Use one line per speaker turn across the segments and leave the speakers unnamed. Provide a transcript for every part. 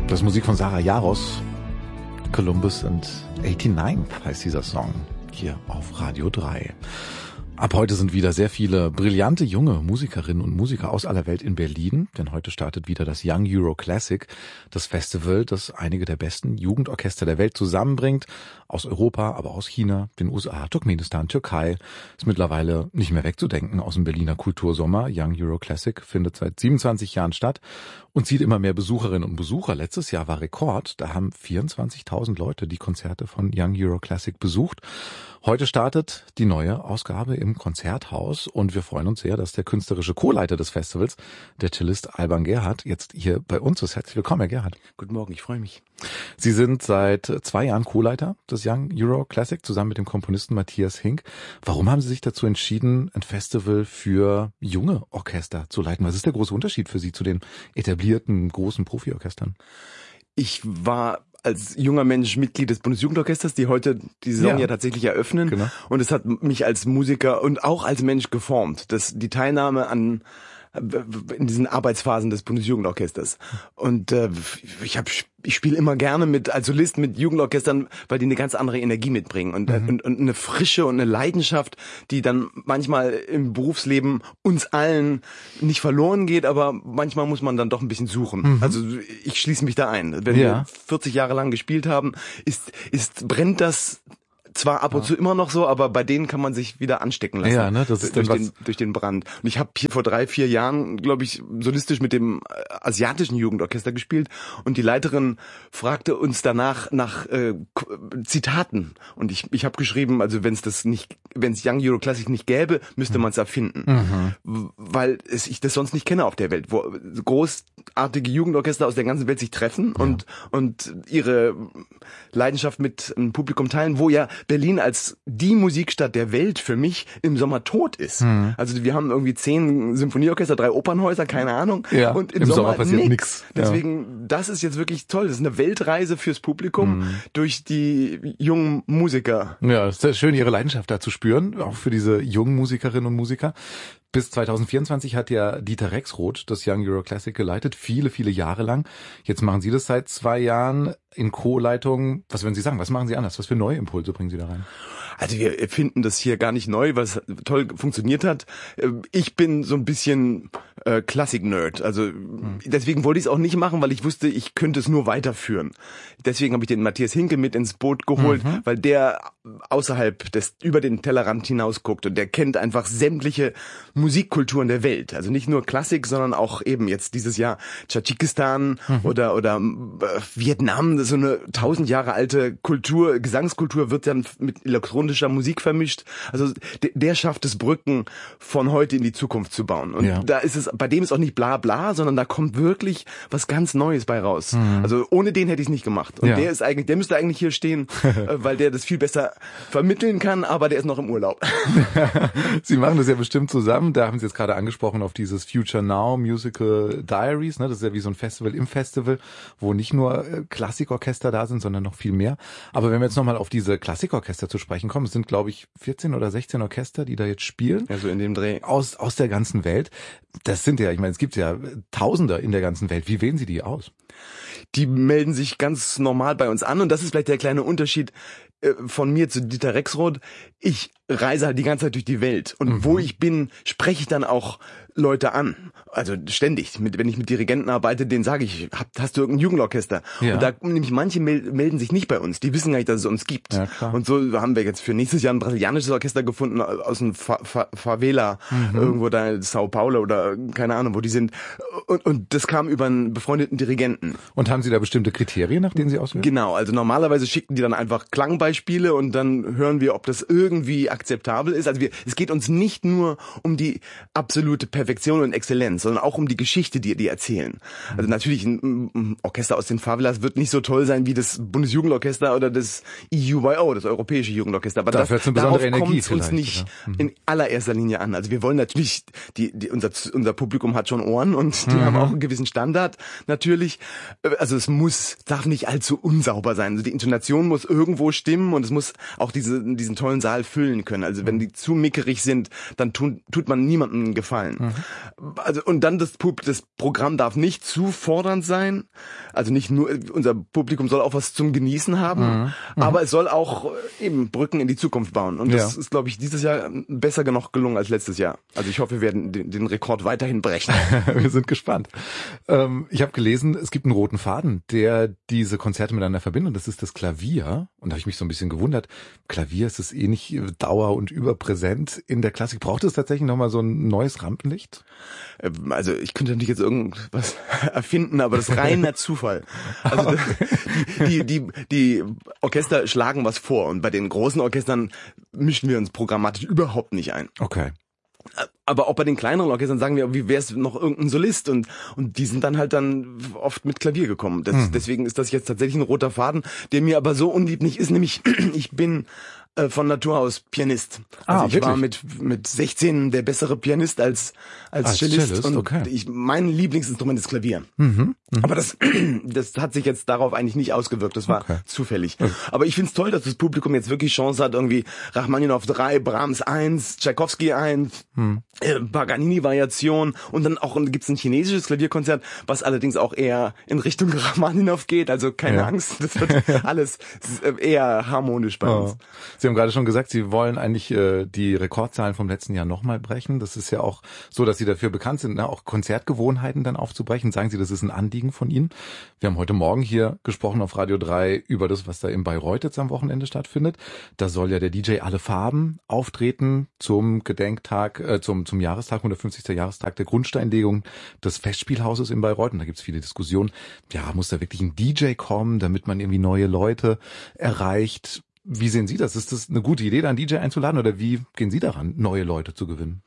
Das ist Musik von Sarah Jaros. Columbus and 89 heißt dieser Song hier auf Radio 3. Ab heute sind wieder sehr viele brillante junge Musikerinnen und Musiker aus aller Welt in Berlin, denn heute startet wieder das Young Euro Classic, das Festival, das einige der besten Jugendorchester der Welt zusammenbringt, aus Europa, aber aus China, den USA, Turkmenistan, Türkei, ist mittlerweile nicht mehr wegzudenken aus dem Berliner Kultursommer. Young Euro Classic findet seit 27 Jahren statt und zieht immer mehr Besucherinnen und Besucher. Letztes Jahr war Rekord, da haben 24.000 Leute die Konzerte von Young Euro Classic besucht. Heute startet die neue Ausgabe im Konzerthaus und wir freuen uns sehr, dass der künstlerische Co-Leiter des Festivals, der Cellist Alban Gerhardt, jetzt hier bei uns ist. Herzlich willkommen, Herr Gerhardt.
Guten Morgen, ich freue mich.
Sie sind seit 2 Jahren Co-Leiter des Young Euro Classic zusammen mit dem Komponisten Matthias Hink. Warum haben Sie sich dazu entschieden, ein Festival für junge Orchester zu leiten? Was ist der große Unterschied für Sie zu den etablierten großen Profiorchestern?
Ich war als junger Mensch Mitglied des Bundesjugendorchesters, die heute die Saison ja tatsächlich eröffnen.
Genau.
Und es hat mich als Musiker und auch als Mensch geformt. Die Teilnahme in diesen Arbeitsphasen des Bundesjugendorchesters. Und ich spiele immer gerne als Solist mit Jugendorchestern, weil die eine ganz andere Energie mitbringen und eine Frische und eine Leidenschaft, die dann manchmal im Berufsleben uns allen nicht verloren geht, aber manchmal muss man dann doch ein bisschen suchen. Also ich schließe mich da ein. Wenn wir 40 Jahre lang gespielt haben, brennt das zwar ab und zu immer noch so, aber bei denen kann man sich wieder anstecken lassen.
Ja, ne, das ist
durch den Brand. Und ich habe hier vor 3-4 Jahren, glaube ich, solistisch mit dem asiatischen Jugendorchester gespielt und die Leiterin fragte uns danach nach Zitaten. Und ich habe geschrieben, also wenn es Young Euro Classic nicht gäbe, müsste man es erfinden. Weil ich das sonst nicht kenne auf der Welt, wo großartige Jugendorchester aus der ganzen Welt sich treffen und ihre Leidenschaft mit einem Publikum teilen, wo ja Berlin als die Musikstadt der Welt für mich im Sommer tot ist. Also wir haben irgendwie 10 Symphonieorchester, 3 Opernhäuser, keine Ahnung.
Ja,
und
im Sommer passiert nichts.
Deswegen, das ist jetzt wirklich toll. Das ist eine Weltreise fürs Publikum durch die jungen Musiker.
Ja, es ist schön, Ihre Leidenschaft da zu spüren, auch für diese jungen Musikerinnen und Musiker. Bis 2024 hat ja Dieter Rexroth das Young Euro Classic geleitet, viele, viele Jahre lang. Jetzt machen Sie das seit 2 Jahren in Co-Leitung. Was würden Sie sagen? Was machen Sie anders? Was für neue Impulse bringen Sie da rein?
Also wir finden das hier gar nicht neu, was toll funktioniert hat. Ich bin so ein bisschen Klassik-Nerd. Also deswegen wollte ich es auch nicht machen, weil ich wusste, ich könnte es nur weiterführen. Deswegen habe ich den Matthias Hinke mit ins Boot geholt, weil der über den Tellerrand hinaus guckt und der kennt einfach sämtliche Musikkulturen der Welt. Also nicht nur Klassik, sondern auch eben jetzt dieses Jahr Tadschikistan oder Vietnam. Das ist so eine 1000 Jahre alte Kultur, Gesangskultur wird dann mit elektronischer Musik vermischt. Also der schafft es, Brücken von heute in die Zukunft zu bauen. Und da ist es, bei dem ist auch nicht bla bla, sondern da kommt wirklich was ganz Neues bei raus. Also ohne den hätte ich es nicht gemacht. Und der müsste eigentlich hier stehen, weil der das viel besser vermitteln kann, aber der ist noch im Urlaub.
Sie machen das ja bestimmt zusammen. Da haben Sie jetzt gerade angesprochen auf dieses Future Now Musical Diaries. Ne? Das ist ja wie so ein Festival im Festival, wo nicht nur Klassikorchester da sind, sondern noch viel mehr. Aber wenn wir jetzt nochmal auf diese Klassikorchester zu sprechen kommen, es sind, glaube ich, 14 oder 16 Orchester, die da jetzt spielen.
Ja, so in dem Dreh.
Aus der ganzen Welt. Das sind ja, ich meine, es gibt ja Tausende in der ganzen Welt. Wie wählen Sie die aus?
Die melden sich ganz normal bei uns an und das ist vielleicht der kleine Unterschied von mir zu Dieter Rexroth. Ich reise halt die ganze Zeit durch die Welt und wo ich bin, spreche ich dann auch Leute an. Also ständig. Wenn ich mit Dirigenten arbeite, denen sage ich, hast du irgendein Jugendorchester? Ja. Und da nämlich manche melden sich nicht bei uns. Die wissen gar nicht, dass es uns gibt. Ja, klar. Und so haben wir jetzt für nächstes Jahr ein brasilianisches Orchester gefunden aus einem Favela, irgendwo da in Sao Paulo oder keine Ahnung, wo die sind. Und das kam über einen befreundeten Dirigenten.
Und haben Sie da bestimmte Kriterien, nach denen Sie auswählen?
Genau. Also normalerweise schicken die dann einfach Klangbeispiele und dann hören wir, ob das irgendwie akzeptabel ist. Also es geht uns nicht nur um die absolute Perfektion und Exzellenz, sondern auch um die Geschichte, die erzählen. Also natürlich ein Orchester aus den Favelas wird nicht so toll sein wie das Bundesjugendorchester oder das EUYO, das Europäische Jugendorchester. Aber darauf kommt es uns nicht in allererster Linie an. Also wir wollen natürlich, unser Publikum hat schon Ohren und die haben auch einen gewissen Standard natürlich. Also darf nicht allzu unsauber sein. Also die Intonation muss irgendwo stimmen und es muss auch diesen tollen Saal füllen können. Also wenn die zu mickerig sind, dann tut man niemandem einen Gefallen. Also und dann das Programm darf nicht zu fordernd sein. Also nicht nur, unser Publikum soll auch was zum Genießen haben, aber es soll auch eben Brücken in die Zukunft bauen. Und das ist, glaube ich, dieses Jahr besser genug gelungen als letztes Jahr. Also ich hoffe, wir werden den Rekord weiterhin brechen.
Wir sind gespannt. Ich habe gelesen, es gibt einen roten Faden, der diese Konzerte miteinander verbindet. Das ist das Klavier. Und da habe ich mich so ein bisschen gewundert. Klavier, ist es nicht dauer- und überpräsent in der Klassik? Braucht es tatsächlich nochmal so ein neues Rampenlicht?
Also ich könnte nicht jetzt irgendwas erfinden, aber das ist reiner Zufall. Also die Orchester schlagen was vor und bei den großen Orchestern mischen wir uns programmatisch überhaupt nicht ein.
Okay.
Aber auch bei den kleineren Orchestern sagen wir, wie wär's noch irgendein Solist und die sind dann halt dann oft mit Klavier gekommen. Deswegen ist das jetzt tatsächlich ein roter Faden, der mir aber so unlieblich ist, nämlich ich bin von Natur aus Pianist. Also ich war mit 16 der bessere Pianist als Cellist und
okay.
Mein Lieblingsinstrument ist Klavier. Aber das hat sich jetzt darauf eigentlich nicht ausgewirkt, das war zufällig. Okay. Aber ich find's toll, dass das Publikum jetzt wirklich Chance hat, irgendwie Rachmaninow 3, Brahms 1, Tchaikovsky 1, Paganini-Variation und dann auch gibt's ein chinesisches Klavierkonzert, was allerdings auch eher in Richtung Rachmaninow geht, also keine Angst, das wird alles eher harmonisch bei uns.
Sie haben gerade schon gesagt, Sie wollen eigentlich die Rekordzahlen vom letzten Jahr nochmal brechen. Das ist ja auch so, dass Sie dafür bekannt sind, auch Konzertgewohnheiten dann aufzubrechen. Sagen Sie, das ist ein Anliegen von Ihnen. Wir haben heute Morgen hier gesprochen auf Radio 3 über das, was da in Bayreuth jetzt am Wochenende stattfindet. Da soll ja der DJ Alle Farben auftreten zum Gedenktag, zum Jahrestag, 150. Jahrestag der Grundsteinlegung des Festspielhauses in Bayreuth. Und da gibt's viele Diskussionen. Ja, muss da wirklich ein DJ kommen, damit man irgendwie neue Leute erreicht? Wie sehen Sie das? Ist das eine gute Idee, da einen DJ einzuladen oder wie gehen Sie daran, neue Leute zu gewinnen?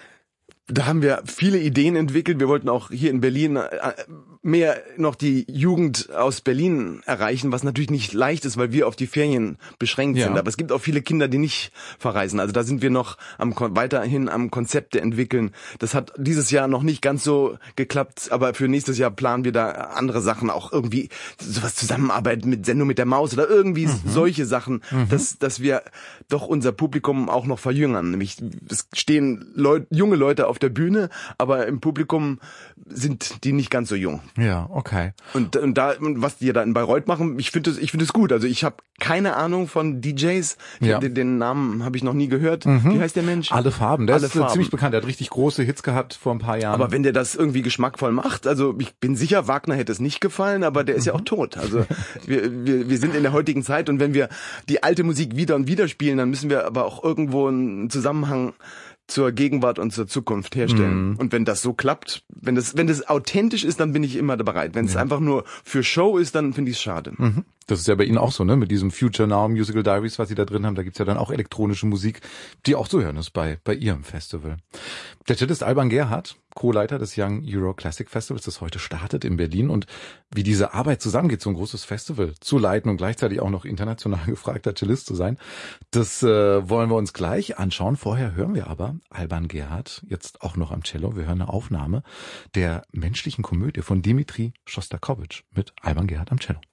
Da haben wir viele Ideen entwickelt. Wir wollten auch hier in Berlin mehr noch die Jugend aus Berlin erreichen, was natürlich nicht leicht ist, weil wir auf die Ferien beschränkt sind. Aber es gibt auch viele Kinder, die nicht verreisen. Also da sind wir noch weiterhin am Konzepte entwickeln. Das hat dieses Jahr noch nicht ganz so geklappt, aber für nächstes Jahr planen wir da andere Sachen, auch irgendwie sowas Zusammenarbeit mit Sendung mit der Maus oder irgendwie solche Sachen, dass wir doch unser Publikum auch noch verjüngern. Nämlich es stehen junge Leute auf der Bühne, aber im Publikum sind die nicht ganz so jung.
Ja, okay.
Und was die da in Bayreuth machen, ich finde es gut. Also ich habe keine Ahnung von DJs. Den Namen habe ich noch nie gehört. Wie heißt der Mensch?
Alle Farben. Der ist ziemlich bekannt. Der hat richtig große Hits gehabt vor ein paar Jahren.
Aber wenn der das irgendwie geschmackvoll macht, also ich bin sicher, Wagner hätte es nicht gefallen, aber der ist ja auch tot. Also wir sind in der heutigen Zeit und wenn wir die alte Musik wieder und wieder spielen, dann müssen wir aber auch irgendwo einen Zusammenhang zur Gegenwart und zur Zukunft herstellen. Und wenn das so klappt, wenn das authentisch ist, dann bin ich immer bereit. Wenn es einfach nur für Show ist, dann finde ich es schade.
Das ist ja bei Ihnen auch so, ne? Mit diesem Future Now Musical Diaries, was Sie da drin haben, da gibt's ja dann auch elektronische Musik, die auch zu hören ist bei Ihrem Festival. Der Cellist Alban Gerhardt, Co-Leiter des Young Euro Classic Festivals, das heute startet in Berlin, und wie diese Arbeit zusammengeht, so ein großes Festival zu leiten und gleichzeitig auch noch international gefragter Cellist zu sein, das wollen wir uns gleich anschauen. Vorher hören wir aber Alban Gerhardt jetzt auch noch am Cello. Wir hören eine Aufnahme der menschlichen Komödie von Dimitri Schostakowitsch mit Alban Gerhardt am Cello.